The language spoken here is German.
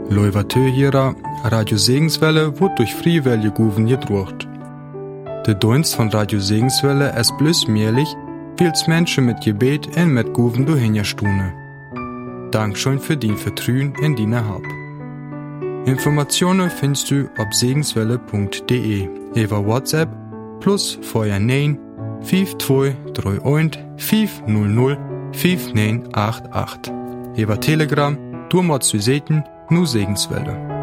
Leuvatö Radio Segenswelle wird durch Friewelle Guven gedruckt. Der Dienst von Radio Segenswelle ist bloß möglich, weil es Menschen mit Gebet und mit Guven durchhinstune. Dankeschön für dein Vertrauen in deine Hab. Informationen findest du auf segenswelle.de über WhatsApp plus vorher 9 5231 500 5988. Über Telegram, du musst du sehen, nur Segenswelle.